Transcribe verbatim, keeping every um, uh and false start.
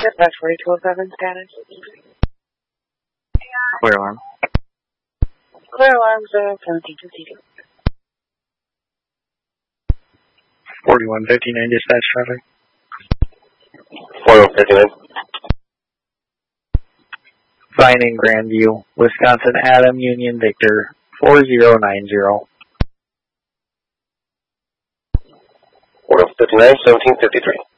Yep, that's forty-two oh seven status. Clear alarm. Clear alarms, uh, seventeen fifty-two. forty-one fifty-nine dispatch traffic. forty-one fifty-nine. Vining Grandview, Wisconsin, Adam Union Victor, four zero nine zero. forty-one fifty-nine, seventeen fifty-three.